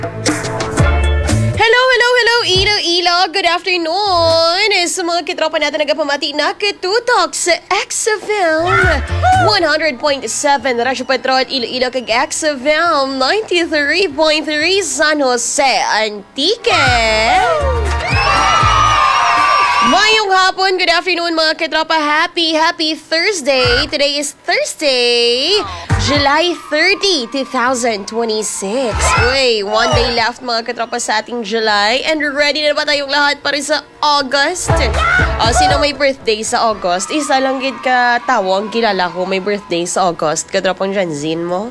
Hello, Iloilo. Good afternoon. Sa mga kitropa natin nagapamati na katutok sa XFM 100.7 Radyo Patrol Iloilo kag XFM 93.3 San Jose Antique. Mayong hapon, good afternoon mga katropa. Happy Thursday. Today is Thursday, July 30, 2026. Uy, one day left mga katropa sa ating July. And ready na ba tayong lahat para sa August? Sino may birthday sa August? Isa lang gid ka tao ang kilala ko may birthday sa August. Katropang Janzin mo?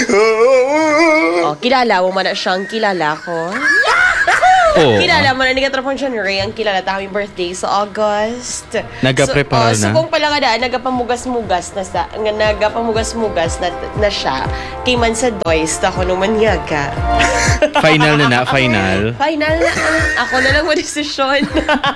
Kilala mo man na siyang kilala ko? Oh. Kilala mo na ni Katropang John Ray ang kilala taming birthday sa August. Nagaprepare na? Subong pala nga daan, nagapamugas-mugas na siya. Kay man sa Doys, ako naman yaga. Final na. Final na. Ako na lang madesisyon.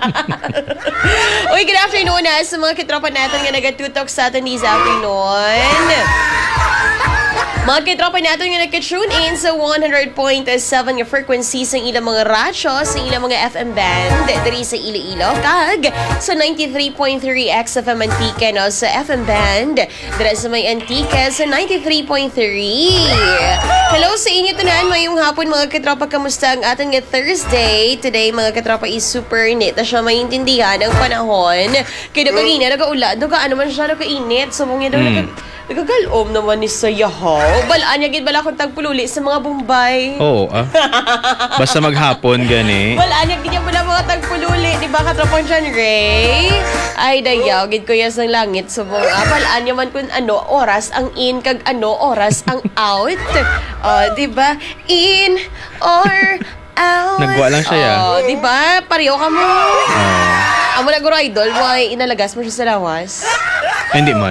Uy, good afternoon na sa mga kitropa natin nga nagatutok sa atin this afternoon. Mga kitropa natin nga nagka-tune in sa 100.7 nga frequency sa ilang mga radyo, sa ilang mga FM band, diri sa Iloilo, kag sa 93.3 XFM Antique, no, sa FM band, diri sa may Antique, sa 93.3. Hello sa inyo tanan, mayong hapon mga kitropa, kamusta ang ating nga Thursday? Today, mga kitropa, is super init na siya maintindihan ang panahon. Kaya pag-init, nag-ulan, ano man siya, nag-init, subong daw nagagalom naman ni sa yahaw. Balaan niya gid bala kung tagpululi sa mga Bombay. Oo, basta maghapon gani. Balaan niya gid bala mga tagpululi, di ba Katropang John Ray? Ay dayaw gid ko yas ng langit subong. Balaan niya man kung ano oras ang in kag ano oras ang out. Di ba? In or out. Nagwa lang siya ya. Di ba? Pareho ka mo. Amo na guro idol, why inalagas mo siya sa lawas? Hindi man.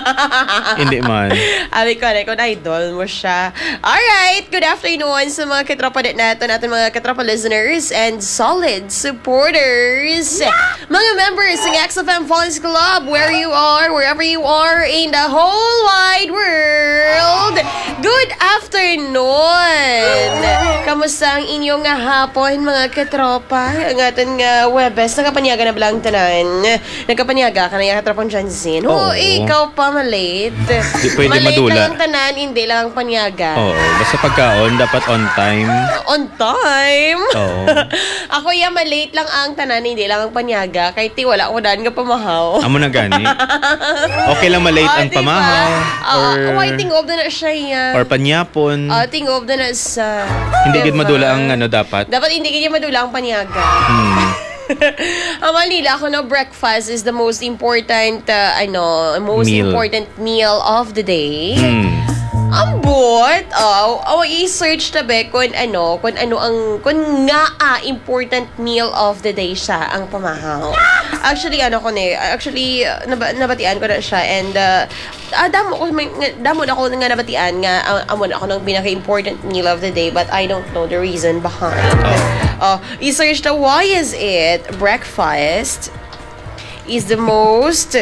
Abi ko na, kung idol mo siya. Alright, good afternoon sa mga katropa natin mga katropa listeners and solid supporters. Mga members ng XFM Fans Club, wherever you are in the whole wide world. Good afternoon. Kamusta ang inyong hapon mga katropa? Ang ating Webes, nakapanyaga na ba lang tanan? Nakapanyaga ka na yung katropang Janzin? Ikaw pa malate. Di pwede malate madula. Lang tanan, hindi lang panyaga. Basta pagkaon, dapat on time. On time? Oo. Ako malate lang ang tanan, hindi lang ang panyaga. Kahit wala ko daan nga pamahaw. Amo na gani. Okay lang malate ang diba? pamahaw. Or Tingob na siya yan. Or panyapon. Tingob na sa... Hindi gid madula ang dapat. Dapat hindi gid madula ang panyaga. Ang malila ako na breakfast is the most important important meal of the day. Ambot. I-search tabi kung important meal of the day siya ang pamahaw. Actually nabatian ko na siya and damo ako nga nabatian nga amon ako ng pinaka-important meal of the day but I don't know the reason behind. I-search na why is it breakfast is the most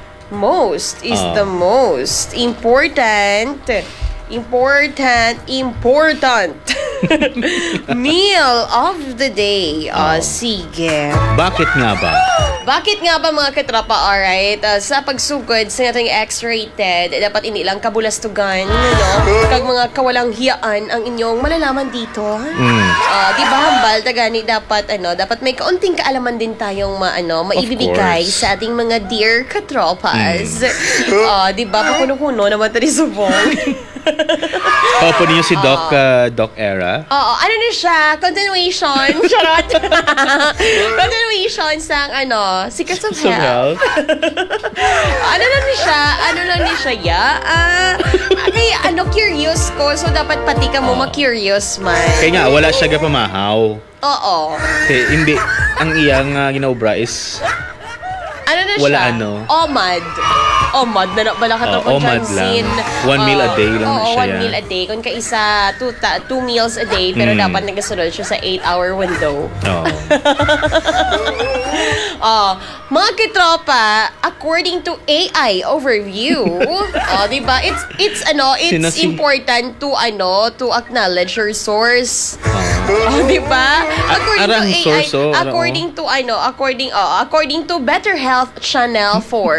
important meal of the day. Sige. Bakit nga ba mga katropa? Alright, sa pagsugod sa ating X-rated, dapat hindi lang kabulastugan, kag mga kawalang hiyaan ang inyong malalaman dito. Di ba hambal tagani dapat may kaunting kaalaman din tayong maibibigay sa ating mga dear katropas. Di ba pakuno-kuno naman tadi subong. Opo niyo si Doc Era. Ano na siya? Continuation. Charot. Continuation sang Secrets of Health. Ano na ni siya ya? Kaya curious ko. So dapat pati ka mo ma-curious man. Kaya nga wala siya gapamahaw. Oo. Hindi ang iyang ginobra is wala siya? Omad na bala ka tropang Janzin. 1 meal a day lang siya. 1 meal a day. Kung kaisa, 2 meals a day, pero dapat nagasunod siya sa 8-hour window. Mga kitropa, according to AI overview, diba? It's important to acknowledge your source. Oh, di ba? Arang source, According to Better Health Channel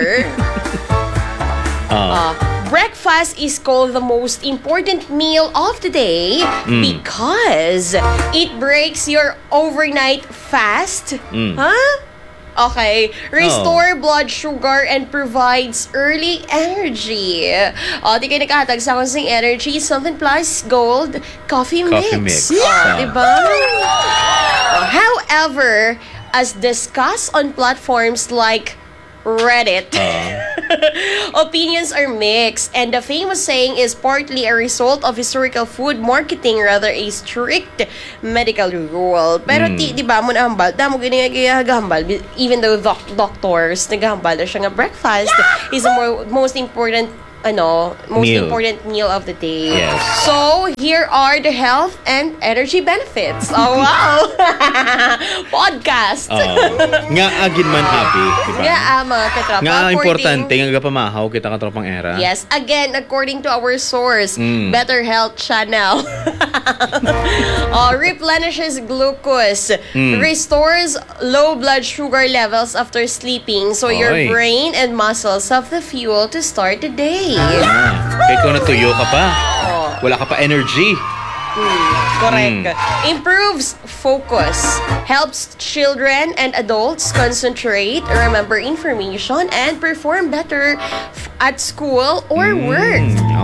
4, breakfast is called the most important meal of the day because it breaks your overnight fast. Huh? Okay. Restore blood sugar and provides early energy. Di kayo nakahatag sa konsing energy, something plus gold coffee mix. Diba? However, as discussed on platforms like Reddit, opinions are mixed, and the famous saying is partly a result of historical food marketing rather a strict medical rule. Pero di ba mo nahambal, damo ginagahambal, even though doctors nagahambal na siya nga breakfast is the most important important meal of the day. Yes. So, here are the health and energy benefits. Oh, wow! Podcast! Nga agin man happy, diba? Nga, mga katropa. Nga importante, nga pamahaw kita katropang era. Yes, again, according to our source, Better Health Channel. Replenishes glucose, restores low blood sugar levels after sleeping, so your brain and muscles have the fuel to start the day. Kaya kung natuyo ka pa, wala ka pa energy. Correct. Improves focus, helps children and adults concentrate, remember information, and perform better at school or work.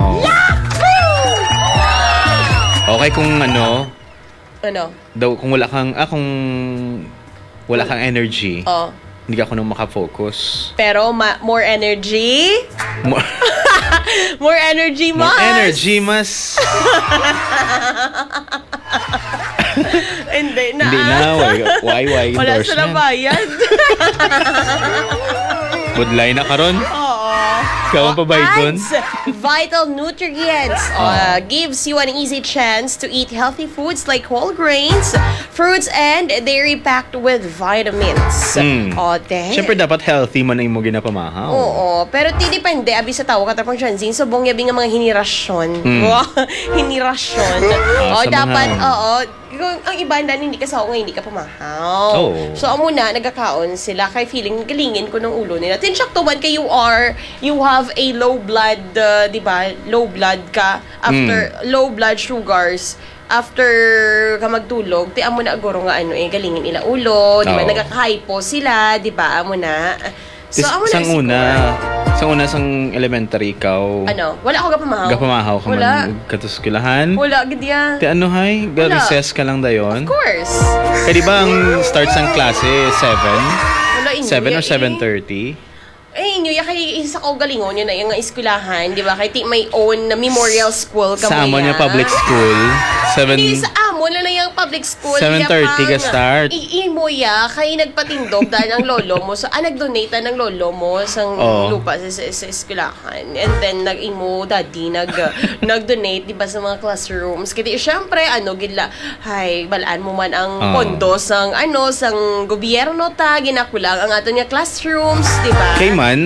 Okay, kung daw, kung wala kang energy, hindi ka nung makafocus. Pero more energy? More energy mas. More energy mas. Hindi na. Hindi na. Why endorsement? Wala sila bayad. Budlay na karon. Kawang pa ba ito? Adds vital nutrients. Gives you an easy chance to eat healthy foods like whole grains, fruits, and dairy packed with vitamins. Siyempre dapat healthy man ang mo ginapamahaw. Pero depende. Abi sa tao katapang siyansin. So, bong yabi nga mga hinirasyon. Hinirasyon. Dapat, ang iba hindi ka sa hindi ka pamahaw. So, muna, nagkakaon sila kay feeling galingin ko ng ulo nila. Tinsyak to man kay you have a low blood, di ba? Low blood ka after low blood sugars. After ka magtulog, ti amo na aguro nga galingin ila ulo, di ba? Nagkakahypo sila, di ba? Amo na. So, amo na sang elementary ikaw. Wala ako gapamahaw. Gapamahaw ka man katuskulahan. Wala gid ya. Ti recess ka lang dayon. Of course. Kaya di ba ang start sang klase 7? 7 or 7:30? Inyo, kay isa ko galingon yun na yung eskwelahan, di ba? Kay may own na memorial school ka sa amon yung public school. Hindi sa amon na yung public school. 7:30 ka start. Imo kay nagpatindog dahil ang lolo mo. So, nag-donate ng lolo mo sang lupa sa eskwelahan. And then, nag-imo daddy, nag-donate, di ba, sa mga classrooms. Kaya, syempre, balaan mo man ang pondo sang gobyerno ginakulang ang ato niya classrooms, di ba? Kay man,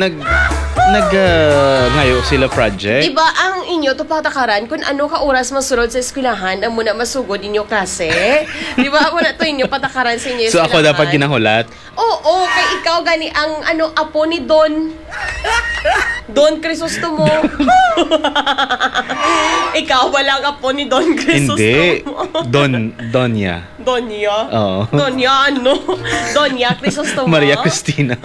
ngayo sila project. Diba, ang inyo to patakaran kung ano ka oras masulod sa eskwelahan, ang muna masugod inyo klase. Diba, ako na to inyo patakaran sa inyo eskwelahan. So ako dapat ginahulat? Oo, kay ikaw gani ang apo ni Don Crisostomo. Ikaw walang apo ni Don Crisostomo. Hindi. Donya. Oo. Donya Crisostomo. Maria Cristina.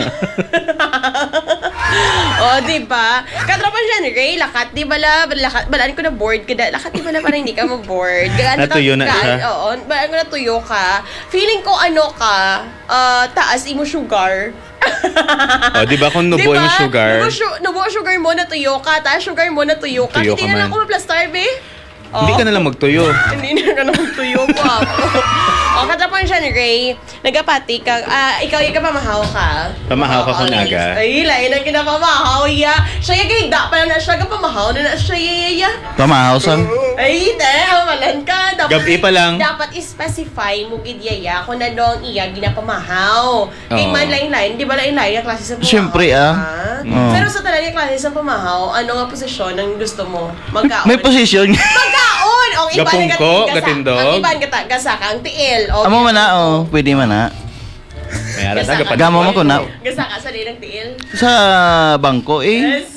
Diba? Katropan siya, Ray, lakat, di bala, balaan ko na board ka, lakat, di bala, parang hindi ka ma-board. Natuyo na siya. Oo, balaan ko na tuyo ka. Feeling ko, taas, imo sugar. Di ba kung nubo yung sugar? Nubo sugar mo, natuyo ka, taas sugar mo, natuyo ka. Hindi na lang ako ma-plastar, be. Hindi ka na lang magtuyo. Hindi na ka na magtuyo po ako. Katrapan siya ni Ray, nagapati ka, ikaw yung pamahaw ka. Pamahaw ka kung aga. Ay, lain ang kinapamahaw, ya. Siya yung gayda pa lang na siya, pamahaw na siya, ya. Pamahaw sang. Ay, malan ka. Gabi pa lang. Dapat i-specify mo gid yaya kung ano ang iya ginapamahaw. Kay Oo. man lain-lain, di ba lain-lain ang klase sa pamahaw? Siyempre, ha? Oo. Pero sa talaga klase sa pamahaw, ano nga posisyon ang gusto mo? Magkaon. May posisyon. Magkaon! O, iba Gapungko, gatindog. Ang iba gasa ang tiil. O, Amo man na, pwede man na. May aras na gapan. Gamo mo ko na. Gasa ka sa ng tiil. Sa bangko Yes!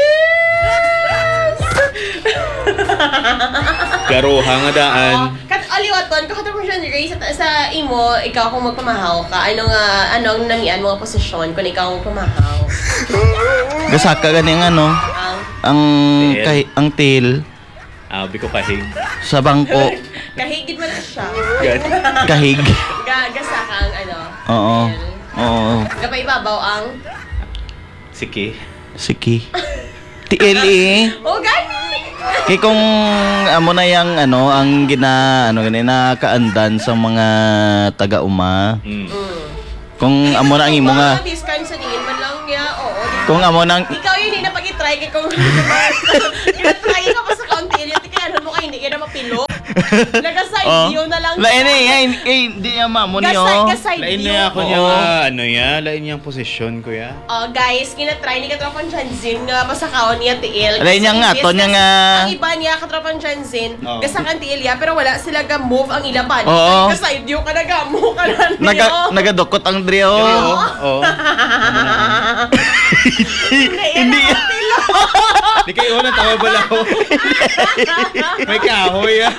Garuha nga daan. Aliwaton, kakatapos siya ni Ray, sa imo, ikaw kung magpamahaw ka, anong namian mga posisyon kung ikaw magpamahaw? Gasaka ganing ano, Ang ang tail Abi ko kahig. sa bangko, kahigid mo na siya. Gan. kahig. Gasa kang Oo. tiil. Oo. Gapay ibabaw ang Siki. Siki. Tiil eh. oh, gani! Kaya kung amo na yang ang ganina kaandan sa mga taga-uma. Kung amo na ang imo nga. Discontinuin man lang niya. Oo. Kung amo nang Ikaw yun, hindi na pag-try kay kung try ka pa sa county. Yung tika, mo ka, hindi ka na mapilo. Nag-side view na lang. Lain hindi niya mamo niyo. Gaside Lain view. niya ako niya lain niyang posisyon kuya. Oh, guys, kinatry ni Katropan Chanzin nga masakaon niya tiil. Lain niya nga, to niya nga. Ang iba niya, Katropan Chanzin, Oh. gasakan tiil ya, pero wala sila ga-move ang ilaban. Oo. Gaside view ka na ga-move ka na niyo. Nagadukot ang drio. Oo. Hindi. Di kayo na tawa bala ko. May kahoy ah.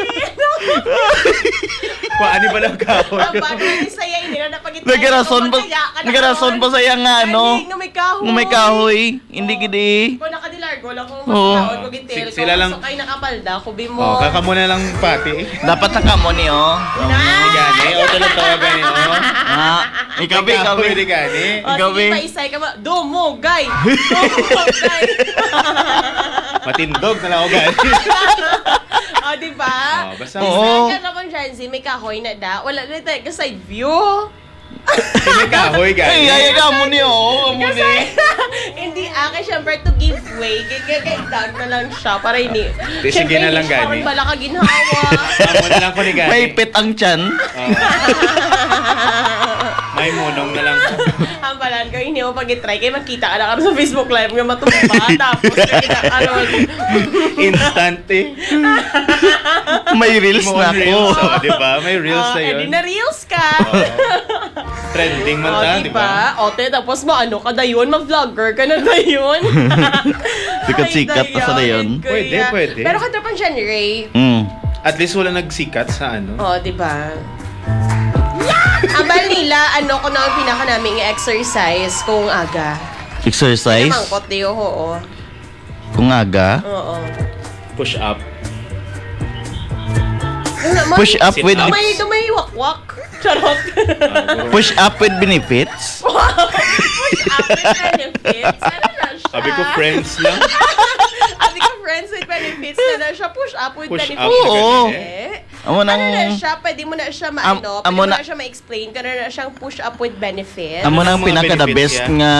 Paani ba lang kahoy? Ang bagay ni saya, hindi na napag-try. Nagarason pa saya nga Hindi nga may kahoy. Nga may kahoy, hindi gidi. Kung nakadilargo lang kung Oo. masakaon ko gitil. Sila lang. Kung sakay nakapalda, kubi mo. Oh, kaka muna lang pati. Dapat nakamo niyo. Di gani. O tulang tawa gani o. Ikaw May kahoy di gani. O, Ikaw, sige eh. pa, isay ka ba? Dumugay! Dumugay! Matindog na lang ako gani. O, diba? Oh, basta Oo. Isay ka naman, Janzi, may kahoy na da. Wala na tayo ka side view. may kahoy gani. Ay, mo niyo. Hindi, syempre to give way. Gagagagdag na lang siya para hindi. Di, sige na lang, gani. Bala ka ginhawa. Amo na lang ko ni gani. May pit ang tiyan. May munong na lang ko. Hampalan ko, hindi mo pag-try. Kaya makita ka na sa Facebook Live nga matumba. Tapos, Instant eh. May reels Mo na reels, ako. di ba? May reels na yun. Edi na reels ka. Trending man ta, di ba? Diba? O, tapos maano ka dayon, mag-vlogger ka na dayon. Sikat-sikat pa sa dayon. Pwede. Pero katrapan siya ni Ray. At least wala nagsikat sa ano. O, diba? Ang bal nila, kung na ang pinaka naming exercise kung aga. Exercise? Mangkot diyo, oo. Kung aga. Oo. Push up. Push up with May wakwak. Charot. push up with benefits. Push up with benefits. Ano na siya? Sabi ko friends lang. Sabi ko friends with benefits na siya. Push up with Push benefits. up. Oo. Eh. Amo Ano nang na siya? Pwede mo na siya pwede amo mo na- na siya ma-explain. Kano na siyang push up with benefits. amo nang Mga pinaka the benefits best yan. nga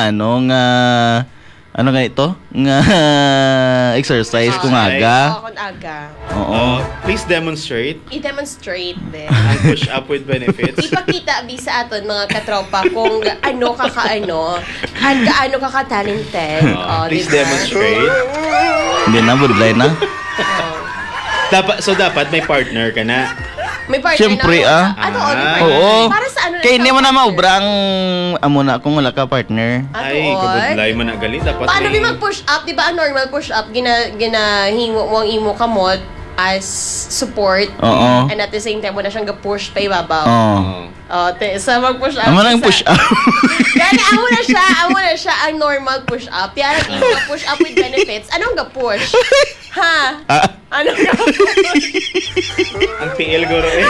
ano nga ito? Nga exercise kung aga. Oo, kung aga. Oo. Please demonstrate I-demonstrate din. ang push up with benefits. Ipakita bi sa aton mga katropa kung ano ka at gaano ka ka-talented. Please diba? demonstrate. Hindi na, budlay na. Dapat may partner ka na. May partner Siyempre, na. Ano, may partner. Oo. Para sa ano na Kaya siya? hindi mo na maubrang amo na kung wala ka partner. Ay, kabudlay mo na gali. Dapat Paano may... ba mag-push up? Di ba ang normal push up, ginahingo mo ang imo kamot as support. Oo. And at the same time, mo na siyang ga-push pa ibabaw. Oo. Sa mag-push up. Amo na yung push up. Gani, amo na siya ang normal push up. Yan ang imo push up with benefits. Anong ga-push? Ha? Anong ga-push? Ang PL guro eh.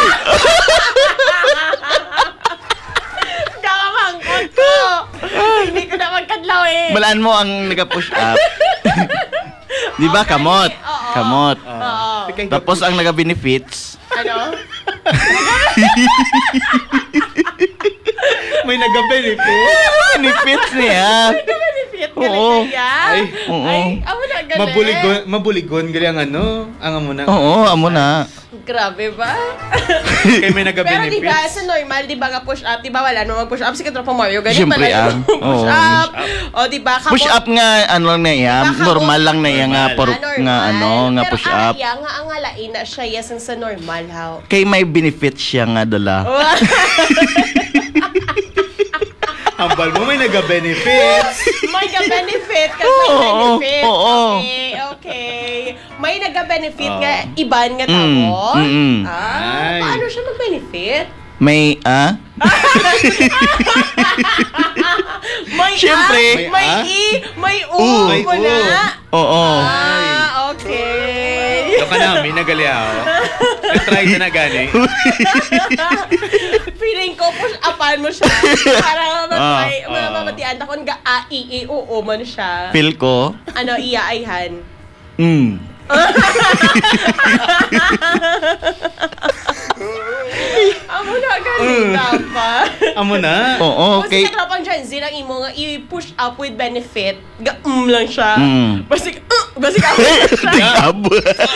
Kakamangkot ko. Hindi ko na magkadlaw eh. Balaan mo ang nag-push up. Di ba? Kamot. Oo. Kamot. Oo. Tapos ang nag-benefits. Ano? May nag-benefit. Benefits niya. Benefit ka Oo. na niya. Ay, oo. Ay, amo na galing. Mabuligon, gali ang ano, ang amo na. Oo, amo na. Grabe ba? Kaya may Pero di ba, nag-benefits. sa normal, di ba nga push up, di ba wala naman mag-push up si Katropa Mario, ganyan Siyempre, pala yung push oo. up. O di ba, Push up nga, ano lang na yan, Diba, normal lang na yan nga, Normal. nga ano, nga push up. Pero nga ang alain na siya, yes, ang sa normal, how? Kay may benefits siya nga dala. Hambal mo, may nag-benefits. May nag-benefit kasi may Oo, benefit. oo. Okay. May nag-benefit nga iban nga tao. Ay. Paano siya mag-benefit? May, May Siyempre. may may u, May mo na. Oo. Okay. Ito ka namin, nagaliaw. Try na gani. Feeling ko push upan mo siya. Para mabatian ta kung ga a i o man siya. Feel ko. Ano iyaayhan. Amo na galing dapat. Amo na. Oo, Kasi okay. katropang Gen Z lang imo nga i-push up with benefit. Lang siya. Basig ako siya. Tigab.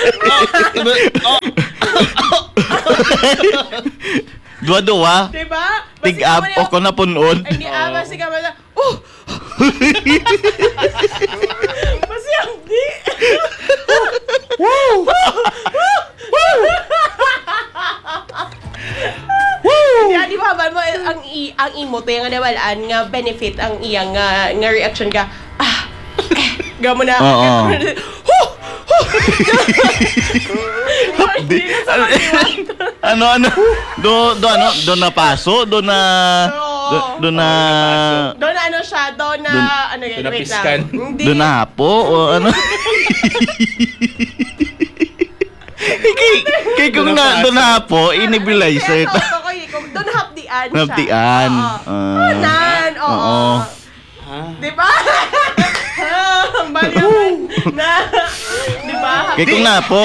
Dua-dua. Diba? Tigab o ko na punon. Hindi, basig ako na, Basi ang di. Yeah, di ba mo ang imo to yung nawalaan nga benefit ang iyang nga reaction ka. Gamo na. Oo. Ano? Do na paso, do na Oo. Doon na ano siya, doon na ano yun, doon na wait piskan. lang. Hindi. do na hapo o ano? Kay kung na do na hapo, inibilizer ta. Doon hapdian siya. Hapdian. Nan, oo. Di ba? Ang baliwan na. Di ba? Kay kung na po.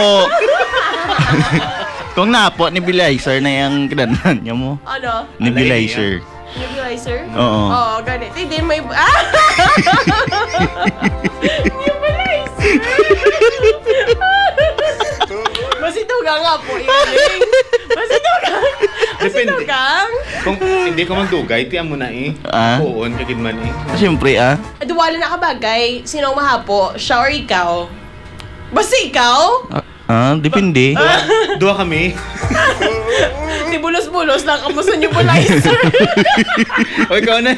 Kung na po, nebulizer na yung kinanan niya mo. Ano? Nebulizer. Nebulizer? Oo. Oo, ganit. Hindi, may... Nebulizer! Masitugang nga po, iling. Masitugang. Depende. Masitugang. Kung hindi ko magdugay, tiyan mo na eh. Puon, kagid man eh. Siyempre Duwala na kabagay. Sino ang mahapo? Siya or ikaw? Basta ikaw? Depende. Dua kami. Di bulos-bulos lang kamo sa nebulizer. O ikaw na.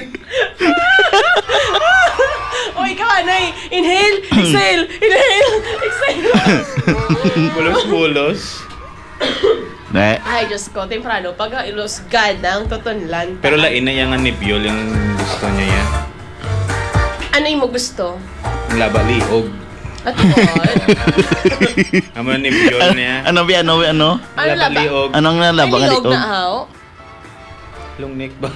O ikaw, anay. Inhale, exhale. Inhale, exhale. Bulos-bulos. Ay, Diyos ko. Temprano. Pag ilusgan ng tutunlan. Pero lain na yung nebiol yung gusto niya yan. Ano yung mo gusto? Ang labaliog. At what? Amo na nebiol niya. Ano? Ano laba? Labaliog. Anong Ay, nalaba ka liog dito? na how? Lungnik ba?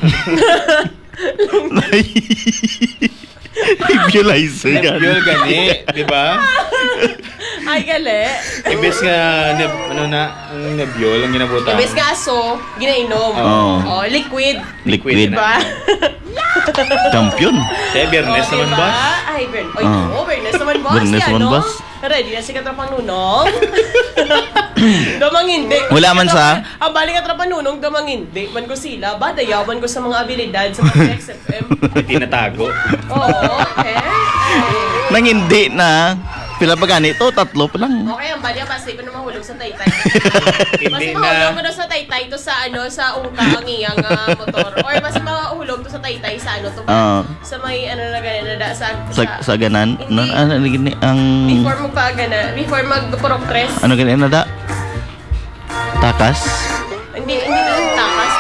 Nebulizer ka. Nebiol gani, di ba? Ay, gali. Ibis nga, ano na, ang nebiol, ang ginabutan. Ibis nga aso, ginainom. Oo. Oh, liquid. Liquid. Diba? Champion. Eh, biyernes Oh, naman diba? ba? Ay, Biyernes naman, boss. Biyernes Yan, naman, no? boss. Ready na si Katropang Nunong? Damang hindi. Wala man sa? Ang baling Katropang Nunong, damang hindi. Man ko sila, ba? Dayawan ko sa mga abilidad sa mga XFM. Tinatago. Oo, okay. Ay. Nang hindi na. Pila pa ganito? 3 pa lang. Okay, ang bali, basta ko na mahulog sa taytay. Hindi Basta mahulog na. ko na sa taytay to sa sa ungka ang iyang motor. Or basta mahulog to sa taytay sa to ba? Sa may na ganyan na Sa ganan. Hindi. Ano gini ang Before mo pa before mag-progress. ano gani na da? Takas. Hindi takas.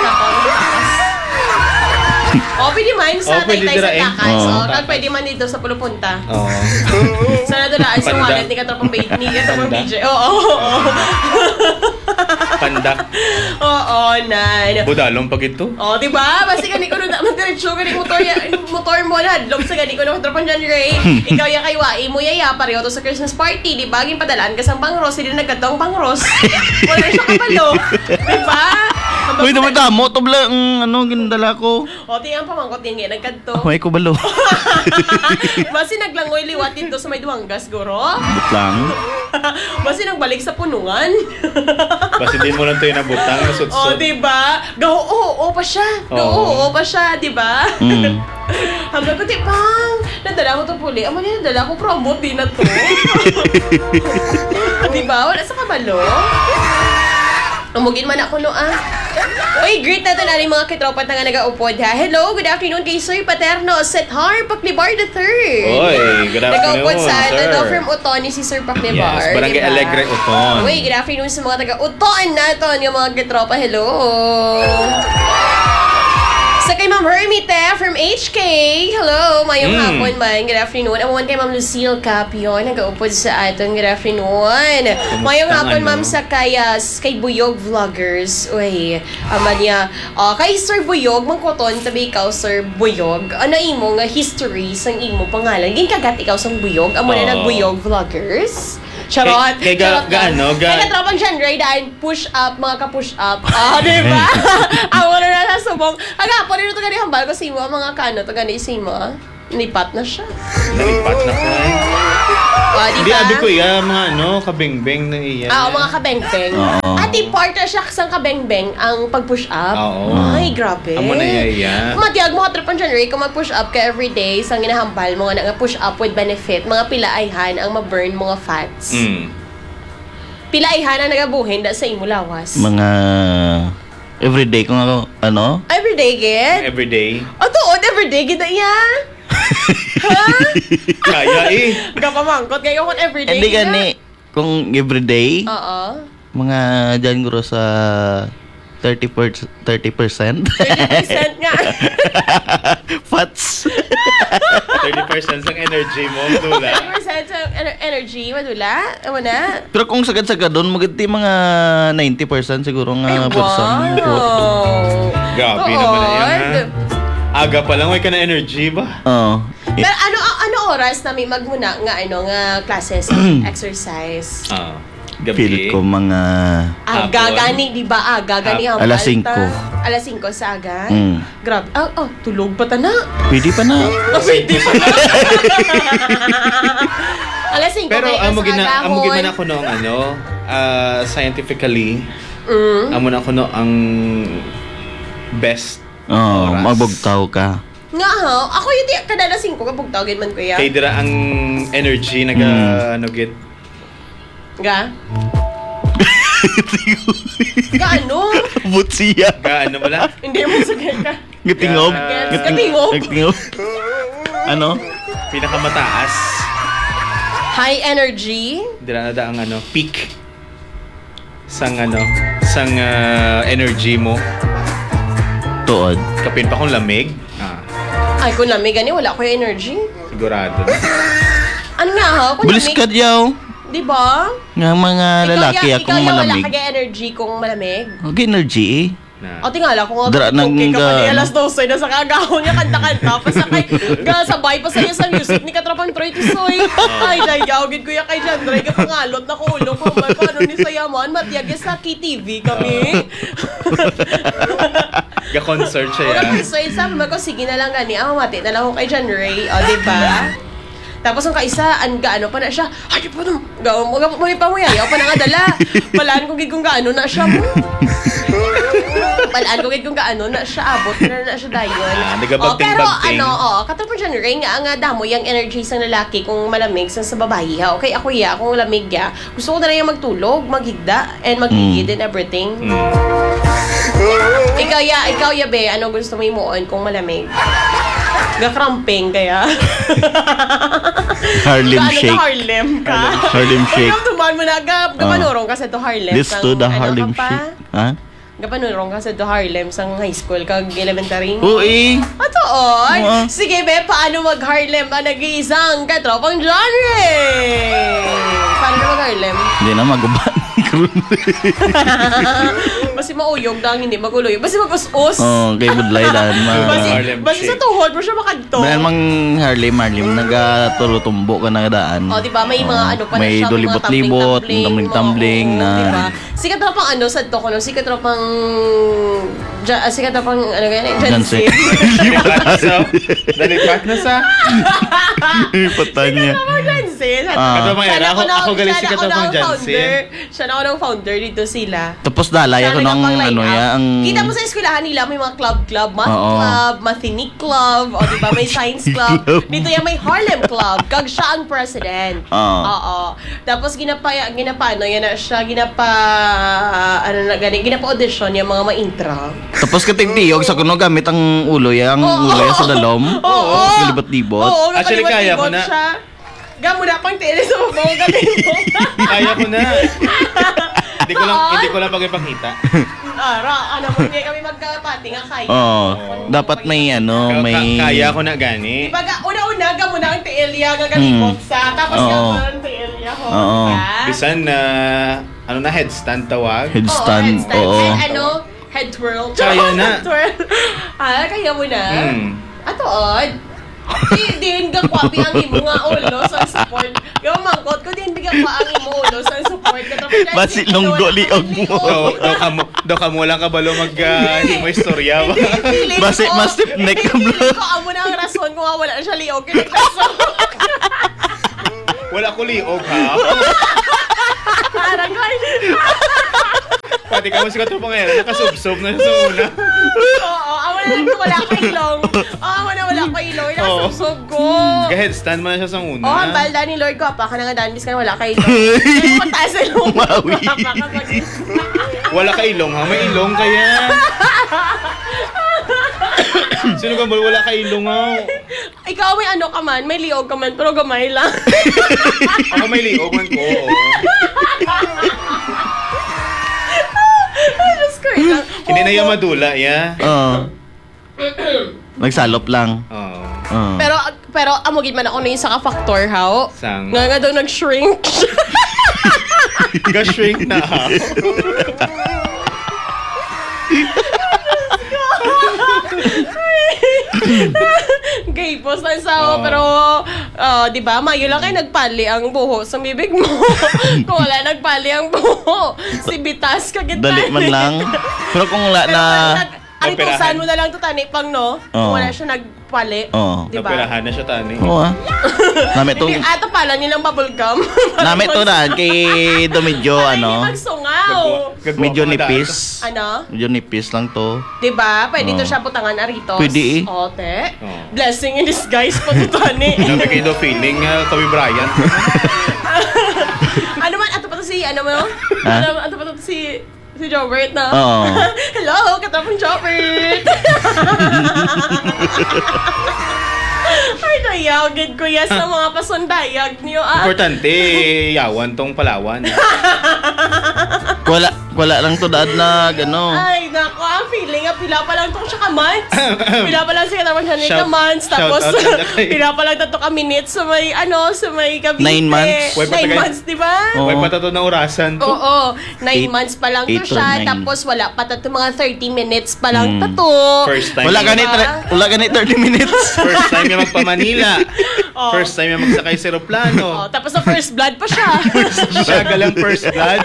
O, pwede man sa pwede taytay sa dirain. takas. Oo. O, kag pwede man dito sa pulupunta. Oo. Sana doon sa Panda. wallet ni Katropang Panda. BJ. Oo. Pandak. Oo, nan. Budalong pag ito. Oh, di ba? Basta gani ko na diretso gani motor mo na lom sa gani ko na Katropang John Ray. Ikaw ya kay Wai mo yaya pareho to sa Christmas party, di ba? Gin padalaan ka sang pangros, hindi nagkatong pangros. Wala na siya kabalo. Di ba? Ang Uy, namadamo. Tubla ang ginadala ko. O, tingnan pa mangkot din nga. Nagkadto. Huwag ko balo. Basi naglangoy liwat dito sa may duwanggas, guro. Butlang. Basi nagbalik sa punungan. Basta din mo lang tayo nabutang, O, nasutsot. diba? Oo pa siya. Oo pa siya, diba? Hanggang ko, tipang, nadala ko to puli. Amo niya, nadala ko promote din na to. Diba? Wala sa kabalo. Umugin man ako no Uy, greet natin aling mga kitropa na nga nag-aupod ha. Hello, good afternoon kay Sir Paterno, Sethar Paclibar III. Oy, good afternoon, Nag-aupod sa sir. from Uton ni si Sir Paclibar. Yes, Barangay Alegre, Uton. Uy, good afternoon sa mga taga-Uton naton, yung mga kitropa. Hello. Sa kay Ma'am Hermite from HK. Hello, mayong hapon man. Good afternoon. Amuan kay Ma'am Lucille Capion. Nag-aupod sa aton. Good afternoon. Mayong hapon, Ma'am, sa kay Buyog Vloggers. Uy, ama niya. Kay Sir Buyog, mangkoton, tabi ikaw, Sir Buyog. Ano imo nga history sang imo pangalan? Ginkagat ikaw sang Buyog. Amo na nag-Buyog Vloggers. Charot. Kay Kaya katropang genre dahil push up, mga ka-push up. Diba? Ako na nasubong. Agapon, nito gani hambal ko si mo, mga kano, to gani si mo. Nipat na siya. Nalipat na ko eh. Hindi, Diba? abi ko mga kabing-bing na iya. Mga kabeng-beng. Oo. Ati part na siya sang kabeng-beng ang pag-push up. Oo. Ay, grabe. Amo na iya. Matiyag mo katropang genre, kung mag-push up ka everyday, sang ginahambal mo nga push up with benefit, mga pilaayhan ang ma-burn mga fats. Pilaayhan ang nagabuhin da sa imo lawas. Mga everyday kung ako, Everyday, gid? Everyday. Tuod, everyday, gid na iya. Ha? Kaya eh. Gapamangkot, kaya kung everyday, Hindi gid na. gani. Kung everyday, Oo. mga dyan guro sa 30%. 30% nga. Fats. 30% ng energy mo, dula. 30% sa energy, madula. Ano na? Pero kung sagad-sagad doon, maganda mga 90% siguro nga person. Wow. Grabe naman na yan, ha? Aga pa lang, may ka na energy ba? Oo. Pero ano oras na may magmuna nga classes, exercise? Gabi. Feel ko mga Aga, gani, di ba? Aga, gani ang Alas 5. Alas 5 sa aga? Mm. Grabe. Tulog pa ta na. pwede pa na. Pwede pa na. Alas 5 Pero kayo amo sa agahon. giman ako noong scientifically, amo na ako no ang best Oo, oras. magbugtaw ka. Nga ha, ako yung kada alas 5 kapag tawagin man kuya. Kay dira ang energy git. Ga? Gaano? Butsiya. Gaano wala? Hindi mo sagay ka. Ngatingog. Yes, ngatingog. Ngatingog. Ano? Pinakamataas. High energy. Dira na da ang peak sang energy mo. Tuod. Kapin pa kung lamig. Ay, kung lamig gani, wala ko yung energy. Sigurado. Ano nga ha? Kung Bulis ka diyaw. Di ba? Nga mga lalaki akong ikaw malamig. wala kag energy kung malamig. Okay, energy eh. Na. O tingala kung Dra okay nang ka pa ga- alas 12 na sa kagahon niya kanta-kanta pasakay sabay pa sa music ni Katrapang Troy Tisoy. Ay dai gawgid ko ya kay Jandray ka pangalot na kulo ko ba paano ni sayaman matiyag sa KTV kami. Ga-concert siya Ora yan. Tisoy sabi mo ko sige na lang gani mati na lang ako kay Jandray. O di ba? Tapos ang kaisa, gaano pa na siya, ay, pa nung, may pamuyayaw pa na nga dala. Palaan ko gid kung gaano na siya mo. Palaan ko gid kung gaano na siya, abot na siya dayon. Pero katapos dyan, ring, ang damo yung energy sa lalaki kung malamig sa babae ha. Okay, ako kung malamig ya, gusto ko na lang yung magtulog, maghigda, and maghigid and everything. Ikaw ya be, ano gusto mo imuon kung malamig? Ga-cramping kaya. Harlem Shake. Harlem ka? Harlem Shake. Ikaw tuman mo na, gapanurong ka sa to Harlem. This to the Harlem Shake. Ha? Gapanurong ka sa to Harlem sang high school, kag elementary. Uy. Atoon. Sige be, paano mag-Harlem ang nag-iisang katropang genre? Paano na mag-Harlem? Hindi na maguban. Basi mauyog dang hindi maguluyog. Basi mag-us-us. Oh, kay Budlay dan Basi sa tuhod mo siya makadto. Meron mang Harley Marlim nagatulo-tumbo ka na daan. Oh, di ba? May mga ano pa na may siya, mga dolibot-libot, tumbling-tumbling oo, na. Di ba? Sikat na pang ano sa to ko, no? Sikat na pang sikat na pang ano ganyan, Jansi. Dalipat na sa. Ipatan niya. Kato mga ako galing si Kato pang Jansen. Siya na ako ng founder dito sila. Tapos dalay ako ng ano ya, ang Kita mo sa eskwelahan nila, may mga club, math Oo. club, mathinik club, o diba, may science club. Dito yan may Harlem club, kag siya ang president. Oo. Tapos ginapa ano, yan na siya, ginapa-audition yung mga ma-intra. tapos katigtiyog sa kuno gamit ang ulo ya, ang ulo ya sa dalom. Oo. Libot-libot. Oo, Actually, kaya ko na. siya. Gamo na pang tele sa mabaw galing mo. Kaya ko na. Hindi ko lang pagpakita. Ano mo niya kami magkapati nga kaya. Dapat may ano, may Kaya ko na gani. Diba, una-una gamo na ang tielya nga galing sa tapos gamo na ang tielya ho. Oo. Bisan na ano na headstand tawag. headstand. Oo. Head twirl. Kaya na. Head twirl. Kaya mo na. Ato odd. Din ga kwapi ang imo nga ulo sa support. Yung mangkot ko din biga kwa ang imo ulo sa support. Basi longgo liog mo. Daw ka mo lang kabalo himo istorya ba? Basi masip neck ka bro. Hindi ko amo na ang rason kung wala na siya liog. Kinagkason. Wala ko liog ha. Parang like. Pati ka mo si Kato pang nakasubsob na siya sa una. Oo, amo na lang wala ko ilong. Amo na wala ko ilong. Nakasubsob ko. Headstand mo na siya sa una. Ang balda ni Lord ko, apaka na nga danbis ka na wala ka ilong. Pero mataas ilong. Mawi. Wala ka ilong ha? May ilong kaya. Sino ka ba? Wala ka ilong ha? Ikaw may ano ka man, may liog ka man, pero gamay lang. Ako may liog man ko. Diyos ko, ilang. Hindi na yung madula, ya. Nagsalop lang. Oo. Pero amugid man ako na yung sa ka-factor, how? Sang? Nga daw nag-shrink. Ga-shrink na ha? Gay post lang sa ako, pero di ba, mayo lang kayo nagpali ang buho sa bibig mo. Kung wala nagpali ang buho, si Bitas kagit Dali man lang. Pero kung wala na ang tusan mo na lang to tani pang no. Kung wala siya nagpali. Di ba? Napirahan na siya tani. Oo ah. Nami to. Ato pala nilang bubble gum. Nami to na kay Domedyo ano. Magsungaw. Medyo nipis. Ano? Medyo nipis lang to. Di ba? Pwede to siya putangan aritos. Pwede eh. Ote. Oo. Blessing in disguise po to tani. Sabi kayo daw feeling Kobe Bryant. Ano man, ato pa to si, ano mo? Ha? Ato pa to si Jobert na. Oo. Hello, katapang Jobert! Ay, dayagid ko yan sa mga pasundayag niyo. Importante, yawan tong Palawan. Wala lang to daad na gano. Ay, nako, ang feeling pila pa lang itong siya ka-months. Pila pa lang siya naman siya Shout- ka-months. Tapos, shout out na kay- pila pa lang tato ka-minutes sa may, sa may Cavite. 9 months? Why pa 9 tagay- months, di ba? Oo. Huwag patato ng orasan to. Oo, 9 Eight- months pa lang to 8 or siya. 9. Tapos wala pa tato mga 30 minutes pa lang tato. First time. Wala Diba? gani 30 minutes. First time yung magpa-Manila. Oo. First time yung magsakay sa Oh, aeroplano. tapos sa first blood pa siya. Siya galang first blood.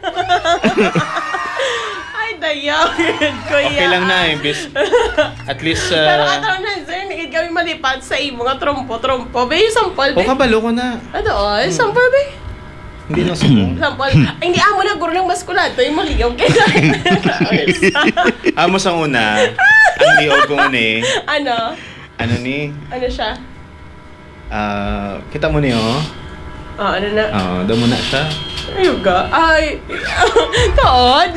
Ay, dayawin ko yan. Okay lang na eh. At least, Pero atong na, sir, nagid kami malipad sa imo nga trompo-trompo. Be, yung sample, be. kabalo ko na. Ano, sample, be. Hindi na sumo. Sample. Ay, hindi amo na guro ng baskulado. Yung maligaw. Amos ang una. Ang liog ko ni. Ano? Ano ni? Ano siya? Kita mo niyo. Ano na? Damo na siya. Ayuga. Ay. Tood.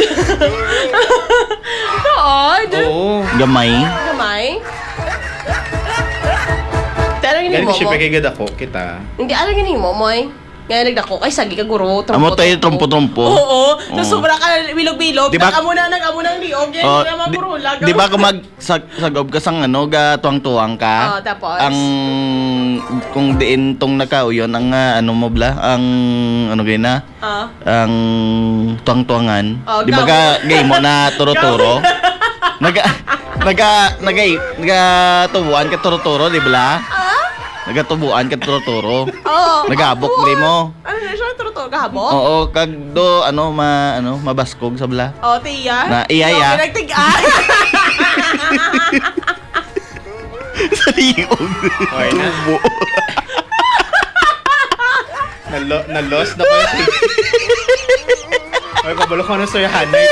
Tood. Oo. Gamay. Gamay. Pero hindi Ganun mo siya mo. pagkagad ako, kita. Hindi, alam gini mo, Moy. Nga nagdako, ay sagi ka guro, Amo tayo trompo-trompo. Oo, so sobra ka bilog-bilog, Diba- nag-amo ng liog, yan Oh, na magurulag. di ba kung sagob ka sang ga tuwang-tuwang ka? Tapos? Ang kung diin tong nakauyon ang mo bla, ang gina? Ang tuwang-tuwangan. Di ba ka game mo na turo-turo? Nagatubuan ka turo-turo, di ba? Nagatubuan ka turo-turo. Nagabok di mo. Ano na siya, turo-turo, kahabok? Oo, kag do mabaskog sa bla. Tiya? Na iyaya. Pinagtigaan. Sa liog. Okay na. Na-lost na ko yung... Ay, kabalo ko na sa yahanay.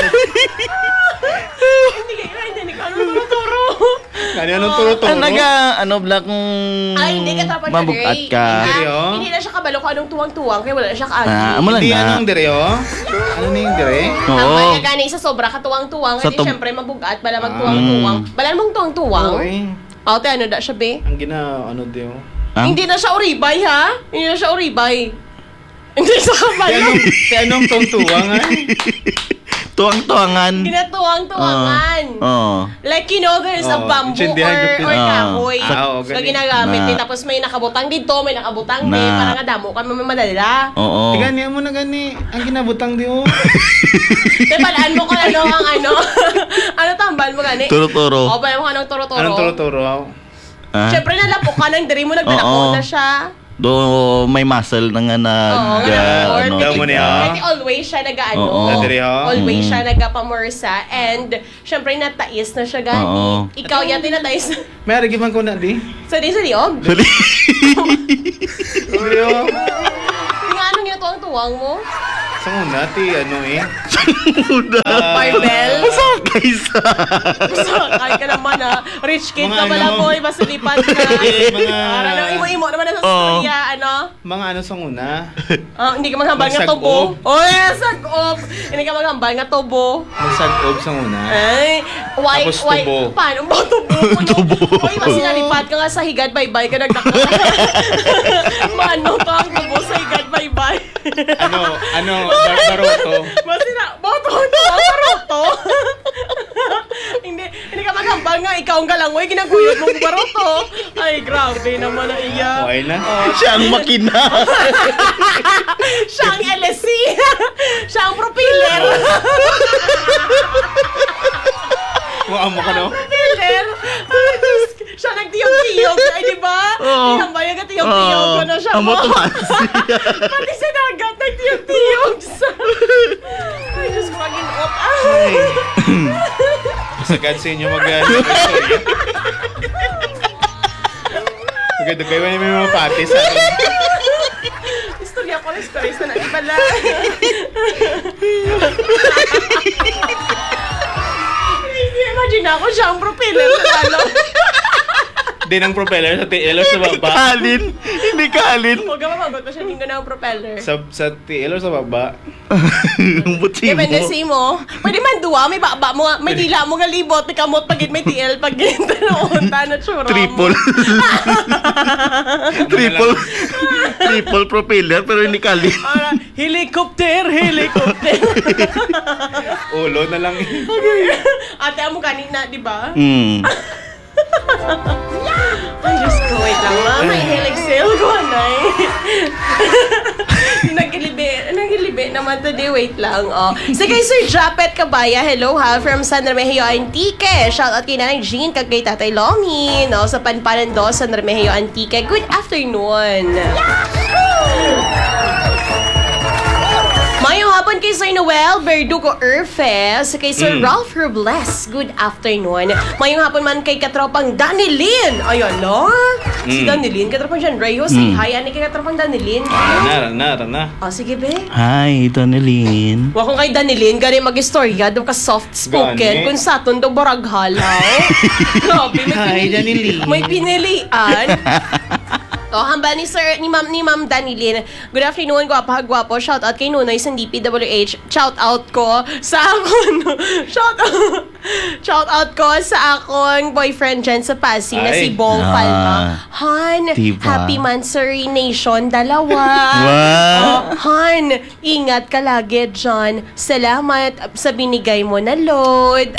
Hindi ka, ano turo-turo? Anong turo-turo? Kung Hindi ka tapos mabugat ka. Hindi na siya kabalo kung anong tuwang-tuwang, kaya wala na siya kaagi. Amo lang Hindi, na. anong dire, oh? Ano na yung dire? Oo. Tambay ka gani sa sobra ka tuwang-tuwang, Sa kasi syempre mabugat, bala magtuwang-tuwang. Bala mong tuwang-tuwang. Okay. Ano da siya, be? Ang ano diyo? Hindi na siya uribay, ha? Hindi na siya uribay. Hindi siya kabalo. Anong tungtuwang, ay? Tuwang-tuwangan. Ginatuwang-tuwangan. Oo. Like, there's a bamboo intindihan ko or kahoy. Oo, So, ganun. ginagamit Na- din. Tapos may nakabutang dito, may nakabutang din. Na- Parang adamo ka madala. Oo. Gani mo na gani. Ang kinabutang diyo. Kaya palaan mo kung ano ang ano. Ano tambal mo gani? Turo-turo. O, palaan mo kung anong turo-turo. Anong turo-turo? Siyempre, nalapok ka ng diri mo, nagdalako Oo. na siya. Do may muscle na nga Oo, Daw mo niya. Kasi always siya nag-ano. Oo. Nadiri, ha? Always siya nagpamorsa. And, syempre, natais na siya gani. Oo. Ikaw yati natais. May arigiman ko na di. So, di sa liog. Diyo. Hindi nga anong ginatuwang-tuwang mo? Sa muna, Barbell. Kaysa. Sakay ka naman ha. Rich kid Mga ka pala ano? boy. Masilipan ka. Para nang imo-imo naman na sa storya. Ano? Mga ano sa una. Hindi ka maghambal nga Magsag-op. tubo. Oy, sag-op. Hindi ka maghambal nga tubo. Magsag-ob sa una. Ay, why, Tapos why, tubo. paano ba tubo? Tubo. Oy, mas sinalipat ka nga sa higad, bye-bye ka nagdaka. Mano ka ang tubo sa higad, bye-bye. Baroto. Baroto. Hindi ka maghambal nga, ikaw ang galangoy, ginaguyod mong baroto. Ay, grabe naman na iya. Okay na. Siya ang makina. Siya ang LSC. Siya ang propeller. Mukhang mo ka, no? Propeller. Ay, Diyos ko. Siya nagtiyog-tiyog. Ay, di ba? Oo. Ihambay ang tiyog-tiyog ko na siya. Amo tumas. Pati sa dagat, nagtiyog-tiyog sa... Ay, Diyos ko, mag-in-op. Ay. Sagad sa inyo mag-istorya. Magandagay mo yung mga pati sa akin. Istorya ko, istorya sa nani pala. Imagine ako siya ang propeller sa lalo. Din ang propeller sa TL o sa baba. Kalin. Hindi kalin. Huwag ka mabagot pa siya, hindi ko na ang propeller. Sa TL o sa baba. Butsi mo. Depende sa imo. Pwede man duwa, may baba mo, may dila mo nga libot, may kamot, pagit may TL, pagit noon, tanot sura mo. Triple propeller pero hindi kalin. Helicopter. Ulo na lang. Ate, amo kanina, di ba? Ay, Diyos ko, wait lang. May helixel ko, anay. Nagilibi naman today. Wait lang, oh. Sige, Sir Japet Kabaya. Hello, ha? From San Remigio Antique. Shout out kay Nanay Jean, kag kay Tatay Lomi. No? Sa Panpanan 2, San Remigio Antique. Good afternoon. Mayong hapon kay Sir Noel Verdugo Urfes, kay Sir Ralph Robles. Good afternoon. Mayong hapon man kay katropang Danilin. Ayun, no? Si Danilin, katropang John Reyes. Say hi, ani kay katropang Danilin. Rana. Oh, sige, be. Hi, Donelyn. Wa kung kay Danilin, gani mag-istorya, daw ka soft-spoken, Gani. kung saton daw baraghalaw. Grabe, Hi, Danilin. may pinilian. Hamba ni Ma'am Danilin. Good afternoon, gwapo. Shout out kay Nunoy sa DPWH. Shout out ko sa akong shout out ko sa akong boyfriend dyan sa Pasig na si Bong Palma. Han, diba? Happy Mansuri Nation, dalawa. Wow. Han, ingat ka lagi dyan. Salamat sa binigay mo na load.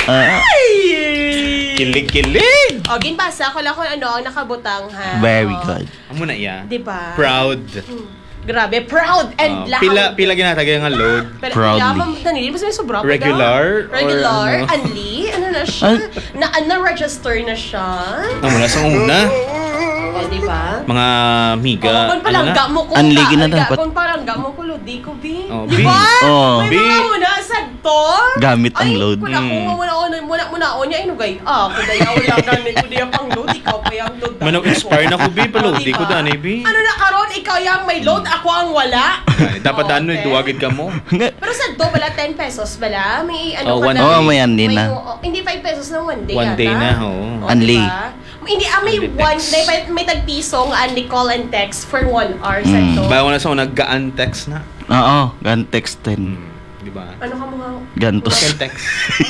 Ay! Kilig! O, ginbasa ko lang kung ano ang nakabutang, ha? Very good. Amo na iya. Diba? Proud. Grabe, proud and loud. Pila ginatagay nga load. Pero Proudly. Ma'am Danilin, basta may sobra pa Regular? Regular? Or ano? Anli? Ano na siya? Na-register na siya? Amo na sa una. O, diba? Mga miga. Kung palangga mo ko. Unligi na dapat. Kung palangga mo ko, lodi ko, B. Oh, Diba? B. Oh. May B. mga muna, sagto. Gamit ang load. Ay, muna o niya, inugay. Kung dayaw lang na, ko diya pang load, ikaw pa yung load. Manong inspire na ko, B. Palodi ko Diba? daan, B. Ano na karon, ikaw yung may load, ako ang wala. Dapat daan Okay. duwagid ka mo. Pero sa do, bala 10 pesos bala? May ano Oh, ka one na? day. May yan din na. Hindi 5 pesos na one day One day yata. na, oo. Unli. Diba? Hindi, may Unli one text. day, may tag-pisong unli call and text for 1 hour sa to. Bago na sa naggaan text na. Oo, gan text 10. Di ba? Ano ka mga... Gantos. Can text.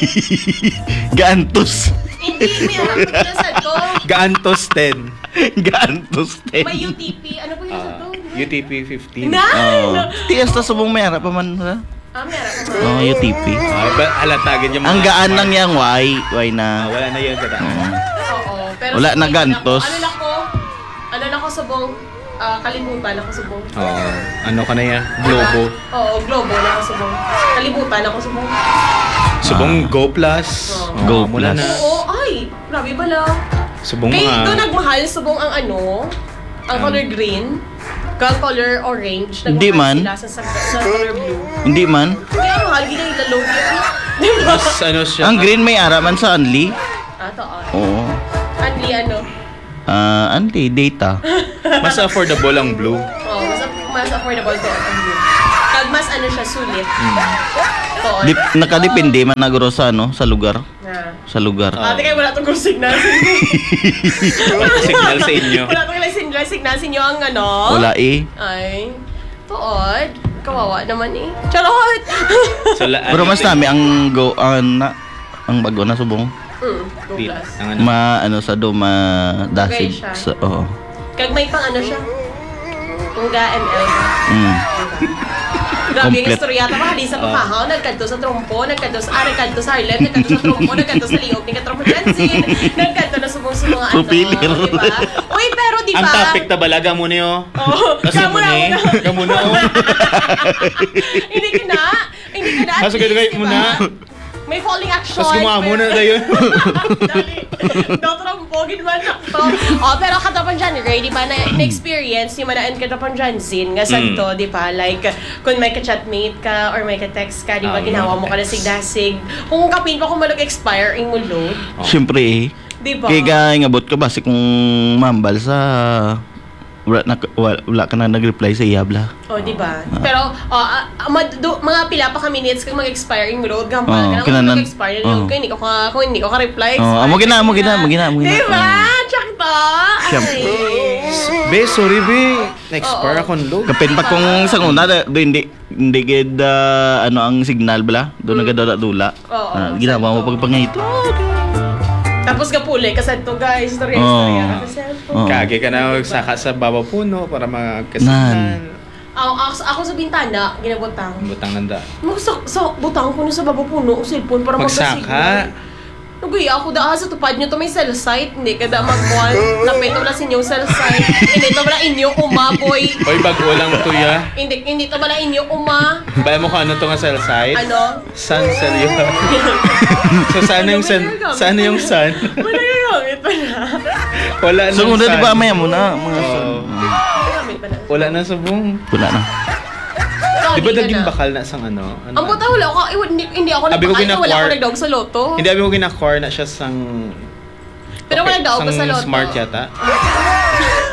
Gantos. Hindi, may alam ko na sa to. Gaantos 10. Gantos 10. May UTP. Ano po yun sa to? UTP 15. Oh. Tias na subong mayara pa man. Ha? Meron ka Oh, UTP. Halatagin yung Ang gaan lang yang why na. Wala na yun. Kada. Oo. Pero Wala sa na point gantos. Ano na ko subong, kalimutan ako subong. Oo. Ano ka na yan? Globo. Oo, globo na ako subong. Kalimutan ako subong. Subong Go Plus. Go muna Plus. na. Oo, ay, grabe pala. Subong Kay mga... doon nagmahal subong ang ang color green, kang color orange. Hindi Nagmahal man. sila sa color blue. Hindi man. Kaya ang mahal, ginay-load yun. Diba? Mas ano siya. Ang green may ara man sa Unli. To. Oo. Anli ano? Unli data. Mas affordable ang blue. Oh, mas affordable to ang blue. Kag mas ano siya, sulit. To. Nakadepende man nagro sa sa lugar. Na. Sa lugar. Ate kayo, wala itong signal. Wala signal sa inyo. Wala itong signal sa inyo ang ano. Wala eh. Ay, tuod. Kawawa naman eh. Charot! So, Pero mas nami ang ang bago na subong. Go plus. Ang ano. Sa do dasig Okay siya. sa oo. Kag may pang ano siya. Tungga ML. Mm. Grabe yung Complete. istorya. Tapos sa pamahaw, nagkanto sa trompo, nagkanto sa Harlem, nagkanto sa trompo, nagkanto sa liog, nagkanto sa Jansin, nagkanto na subong sa mga Pupilir. diba? Uy, pero diba? Ang topic na balaga mo niyo. Oh, Kasi mo ni. Hindi ka na. At Kasi least, kayo diba? muna. May falling action. Tapos gumawa mo na tayo. Dali. Dotrong-pogin man to. Pero katapan dyan, Ray, di ba, na-experience, yung manaan katapan dyan, Zin, nga santo, di ba, like, kung may ka-chatmate ka, or may ka-text ka, di ba, ginawa mo ka na sig-dasig. Kung kapin pa kung mag-expire, yung mo load, Siyempre eh. di ba? Kaya ngabot ka basi kung mambal sa wala ka na nag-reply sa iyabla. Di ba? Pero, mga pila pa ka minutes kung mag-expire yung load, gampang ka kinanan- na mag-expire yung load, kung hindi ko ka-reply, Amo gina. Di ba? Tsakta! Siyempre. Be, sorry be. Na-expire akong load. Kapin pa kung sa una do hindi gid ang signal bala. Do nagadula-dula. Oo, Ginawa mo pagpangito. Tapos kapuli, kasi ito guys, istorya kasi cellphone. Oo. Kage ka na magsaka sa baba puno para Nan. magkasinan. Ako sa bintana, ginabutang. Butang nanda. Sa butang ko na sa baba puno, cellphone para Magsaka. Nagay ako daan sa tupad nyo to may cell site, hindi kada magkuhan. Napito na sa inyong cell site. Hindi to bala inyo boy. Oy, bago lang to ya. Hindi to bala inyo Baya mo kung ano to nga cell site? Ano? Sun cell yun. So, saan yung sun? Saan yung sun? Wala gagamit pa na. Wala na So una di ba maya mo na mga Gagamit pa na. Wala na subong. wala na. Di ba Hindi ka naging na. bakal na sang ano? Ang puta, wala ako. Hindi ako Abi ko nagpakain. Wala ako gina-quart. nagdawag sa loto. Hindi, abi ko gina-core na siya sang... Pero wala daw ako sa loto. Smart yata.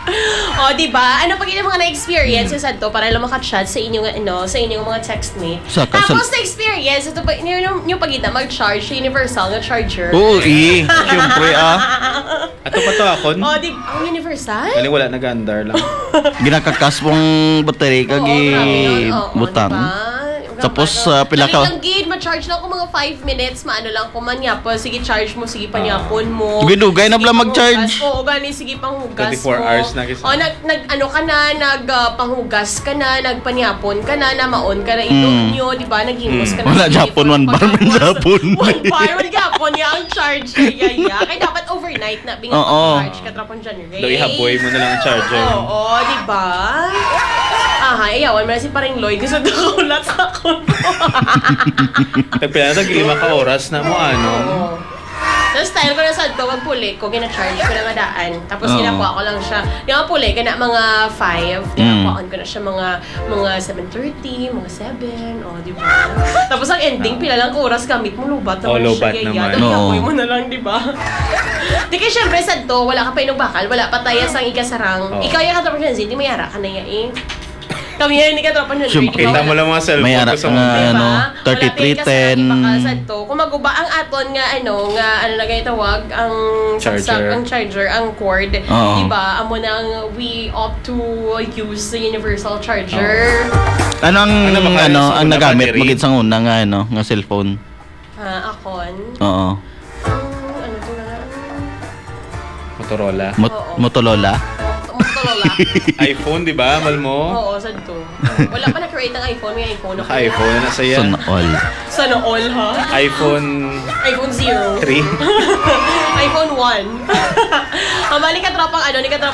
O, diba? Ano pag yung mga na-experience sa to para lang makachat sa inyong, sa inyong mga textmate. Tapos na-experience, ito pa, yung pag mag-charge sa universal na charger. Oo, siyempre Ato pa to akon. O, diba? Ang universal? Galing wala nag-andar lang. Ginakakas mong battery kag butang. Tapos pila ka. Lang gid, ma-charge lang ko mga 5 minutes, maano lang ko man yapon. Sige, charge mo, sige panyapon mo. Dugay na pala mag-charge. Oo, gani, sige panghugas 24 mo. hours na kasi. O, panghugas ka na, nagpanyapon ka na, maon ka na ito nyo, di ba? Naghimos ka na. Wala Japon, one bar man Japon. One bar, one Japon niya ang charge. Kaya dapat overnight na bingat charge ka trapang January. Do ihaboy mo na lang ang charger. Oo, di ba? Ayawan mo na si paring Lloyd. Gusto ko ulat ako. Tagpila na lima ka oras na mo Oo. Tapos style ko na sa ito, puli ko, gina-charge ko na madaan. Tapos ginakuha ko lang siya. Yung mga puli, kaya mga 5. Ginakuhaan ko na siya mga 7:30, mga 7. O, di ba? Tapos ang ending, pila lang oras gamit mo, lubat naman lubat siya. naman. Iyaboy mo na lang, di ba? Di kaya syempre sa ito, wala ka pa inubakal, wala pa tayo sang ikasarang. Ikaw yung katapos yan, hindi mayara ka na yan Kami yan, hindi ka tropa nyo. Kita mo lang mga cellphone may ko sa mga 3310. Kung maguba ang aton nga ano na ganito tawag ang Charger. ang charger, ang cord, di ba? Amo nang we opt to use the universal charger. Ano ang nagamit battery? mo gid sa una nga nga cellphone? Akon. Oo. Ano to na? Motorola. Motorola. Motorola. iPhone, di ba? Mal mo? Oo, sad to. Wala pa na-create ng iPhone. May iPhone ako. Naka-iPhone na sa yan. Sana all, ha? iPhone 0. 3. iPhone 1. Mali ka tropang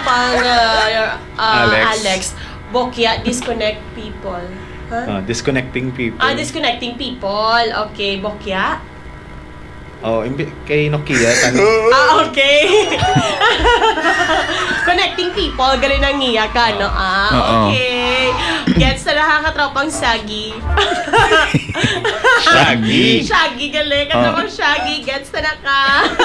Alex. Bokya, disconnect people. Huh? Disconnecting people. Disconnecting people. Okay, Bokya. Kay Nokia. Okay. Connecting people, galing ang ngiya ka, no? Okay. Gets na nakakatropang Shaggy. Shaggy? Shaggy, galing. Katropang Shaggy. Gets na naka.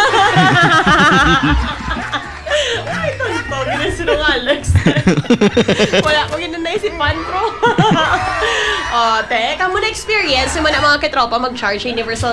Ay, tonto. Ginasunong Alex. Wala ko yun na naisipan, bro. Teka mo na experience yung mga katropa mag-charge universal